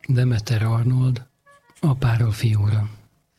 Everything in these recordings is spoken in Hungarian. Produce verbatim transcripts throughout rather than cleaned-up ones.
Demeter Arnold, apáról fiúra.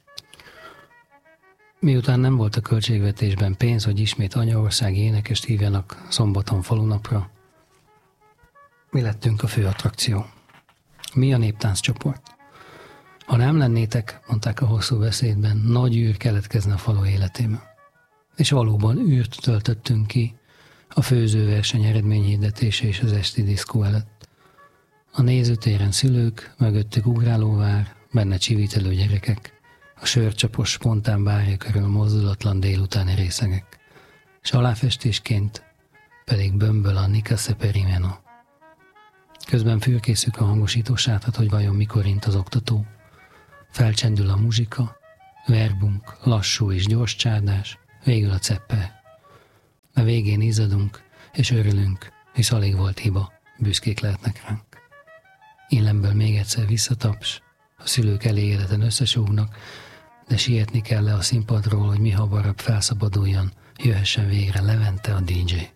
Miután nem volt a költségvetésben pénz, hogy ismét anyaországi énekest hívjanak szombaton falunapra, mi lettünk a fő attrakció. Mi a néptánccsoport. Ha nem lennétek, mondták a hosszú beszédben, nagy űr keletkezne a falu életében. És valóban űrt töltöttünk ki a főzőverseny eredményhirdetése és az esti diszkó előtt. A nézőtéren szülők, mögöttük ugrálóvár, benne csivítelő gyerekek, a sörcsapos spontán bárja körül mozdulatlan délutáni részegek, és aláfestésként pedig bömböl a Nika Seperimeno. Közben fürkészük a hangosítósátat, hogy vajon mikor int az oktató. Felcsendül a muzsika, verbunk, lassú és gyors csárdás, végül a ceppe. A végén izzadunk, és örülünk, hisz alig volt hiba, büszkék lehetnek ránk. Illemből még egyszer visszataps, a szülők elégedeten összesúgnak, de sietni kell le a színpadról, hogy mi hamarabb felszabaduljon, jöhessen végre Levente a dé dzsé.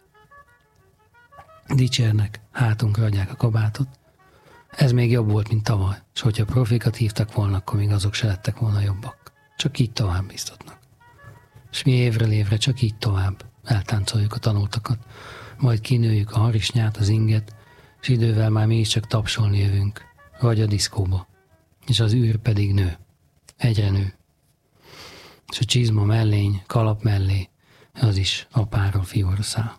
Dicsérnek, hátunkra adják a kabátot. Ez még jobb volt, mint tavaly, és hogyha profikat hívtak volna, akkor még azok se lettek volna jobbak. Csak így tovább biztatnak. És mi évről évre csak így tovább eltáncoljuk a tanultakat, majd kinőjük a harisnyát, az inget, és idővel már mi is csak tapsolni jövünk, vagy a diszkóba. És az űr pedig nő. Egyre nő. És a csizma mellény, kalap mellé, az is apáról fiúra száll.